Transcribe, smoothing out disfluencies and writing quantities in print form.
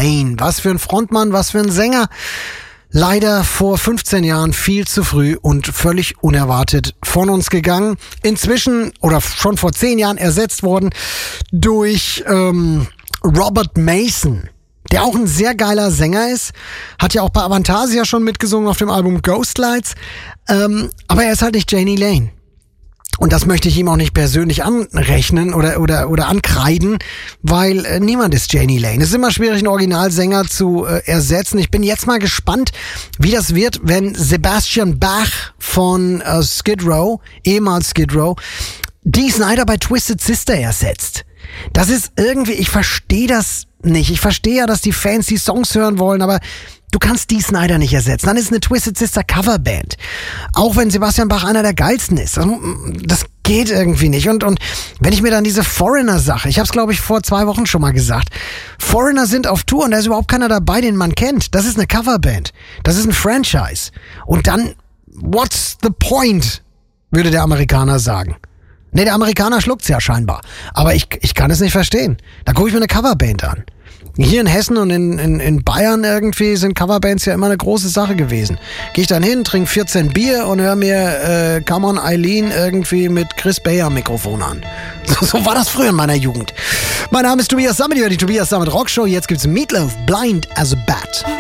Lane. Was für ein Frontmann, was für ein Sänger. Leider vor 15 Jahren viel zu früh und völlig unerwartet von uns gegangen. Inzwischen oder schon vor 10 Jahren ersetzt worden durch Robert Mason, der auch ein sehr geiler Sänger ist. Hat ja auch bei Avantasia schon mitgesungen auf dem Album Ghost Lights. Aber er ist halt nicht Jani Lane. Und das möchte ich ihm auch nicht persönlich anrechnen oder ankreiden, weil niemand ist Jani Lane. Es ist immer schwierig, einen Originalsänger zu ersetzen. Ich bin jetzt mal gespannt, wie das wird, wenn Sebastian Bach von Skid Row, ehemals Skid Row, Dee Snider bei Twisted Sister ersetzt. Das ist irgendwie, ich verstehe das nicht. Ich verstehe ja, dass die Fans die Songs hören wollen, aber du kannst Dee Snider nicht ersetzen. Dann ist eine Twisted Sister Coverband. Auch wenn Sebastian Bach einer der geilsten ist. Das geht irgendwie nicht. Und wenn ich mir dann diese Foreigner-Sache, ich habe es glaube ich vor 2 Wochen schon mal gesagt, Foreigner sind auf Tour und da ist überhaupt keiner dabei, den man kennt. Das ist eine Coverband. Das ist ein Franchise. Und dann, what's the point, würde der Amerikaner sagen. Nee, der Amerikaner schluckt's ja scheinbar. Aber ich kann es nicht verstehen. Da gucke ich mir eine Coverband an. Hier in Hessen und in Bayern irgendwie sind Coverbands ja immer eine große Sache gewesen. Gehe ich dann hin, trinke 14 Bier und höre mir Come on Eileen irgendwie mit Chris Bayer am Mikrofon an. So war das früher in meiner Jugend. Mein Name ist Tobias Sammet, die Tobias Sammet Rockshow. Jetzt gibt's Meatloaf, Blind as a Bat.